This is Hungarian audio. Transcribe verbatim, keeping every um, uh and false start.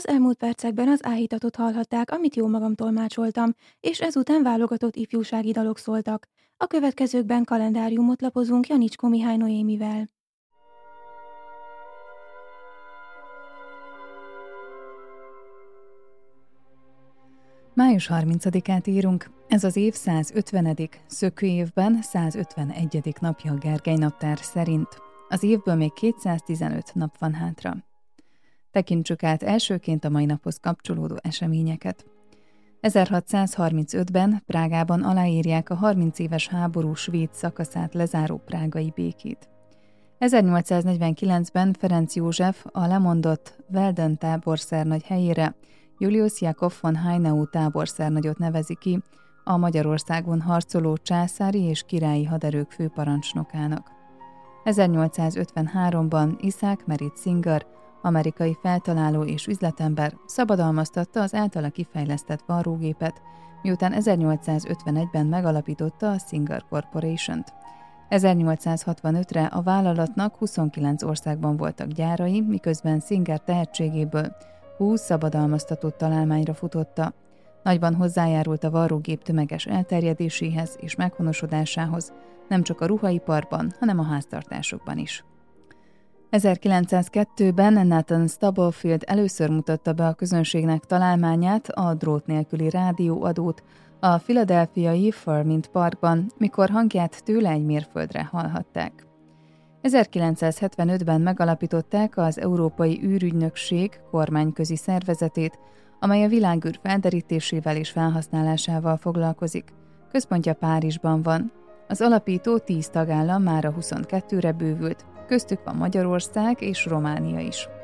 Az elmúlt percekben az áhítatot hallhatták, amit jó magam tolmácsoltam, és ezután válogatott ifjúsági dalok szóltak. A következőkben kalendáriumot lapozunk Janicskó Mihály Noémivel. május harmincadikát írunk, ez az év százötvenedik szökő évben százötvenegyedik napja a Gergely naptár szerint. Az évből még kétszáztizenöt nap van hátra. Tekintsük át elsőként a mai naphoz kapcsolódó eseményeket. ezerhatszázharmincötben Prágában aláírják a harminc éves háború svéd szakaszát lezáró prágai békét. ezernyolcszáznegyvenkilencben Ferenc József a lemondott Weldon táborszernagy helyére Julius Jakob von Haynau táborszernagyot nevezi ki a Magyarországon harcoló császári és királyi haderők főparancsnokának. ezernyolcszázötvenháromban Isaac Merritt Singer, amerikai feltaláló és üzletember szabadalmaztatta az általa kifejlesztett varrógépet, miután ezernyolcszázötvenegyben megalapította a Singer Corporation-t. ezernyolcszázhatvanötre a vállalatnak huszonkilenc országban voltak gyárai, miközben Singer tehetségéből húsz szabadalmaztatott találmányra futotta. Nagyban hozzájárult a varrógép tömeges elterjedéséhez és meghonosodásához, nem csak a ruhaiparban, hanem a háztartásokban is. ezerkilencszázkettőben Nathan Stubblefield először mutatta be a közönségnek találmányát, a drót nélküli rádióadót, a philadelphiai Fairmont Parkban, mikor hangját tőle egy mérföldre hallhatták. ezerkilencszázhetvenötben megalapították az Európai űrügynökség kormányközi szervezetét, amely a világűr felderítésével és felhasználásával foglalkozik. Központja Párizsban van. Az alapító tíz tagállam mára huszonkettőre bővült, köztük van Magyarország és Románia is.